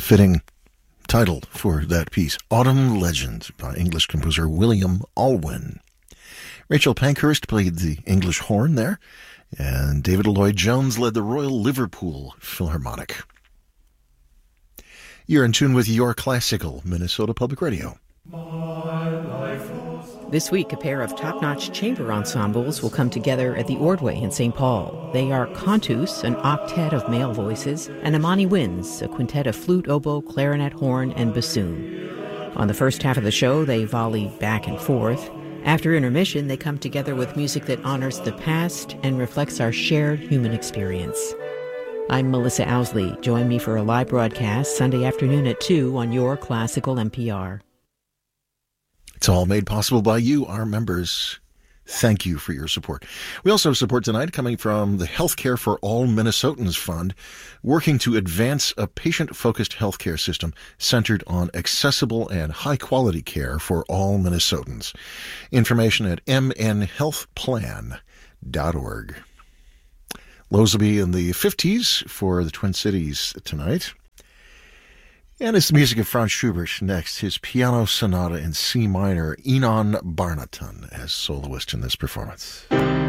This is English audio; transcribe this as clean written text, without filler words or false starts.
fitting title for that piece, Autumn Legend, by English composer William Alwyn. Rachel Pankhurst played the English horn there, and David Lloyd-Jones led the Royal Liverpool Philharmonic. You're in tune with Your Classical, Minnesota Public Radio. This week, a pair of top-notch chamber ensembles will come together at the Ordway in St. Paul. They are Cantus, an octet of male voices, and Amani Winds, a quintet of flute, oboe, clarinet, horn, and bassoon. On the first half of the show, they volley back and forth. After intermission, they come together with music that honors the past and reflects our shared human experience. I'm Melissa Owsley. Join me for a live broadcast Sunday afternoon at 2 on Your Classical NPR. It's all made possible by you, our members. Thank you for your support. We also have support tonight coming from the Healthcare for All Minnesotans Fund, working to advance a patient-focused healthcare system centered on accessible and high-quality care for all Minnesotans. Information at mnhealthplan.org. Lows will be in the 50s for the Twin Cities tonight. And it's the music of Franz Schubert next, his piano sonata in C minor, Enon Barnaton as soloist in this performance.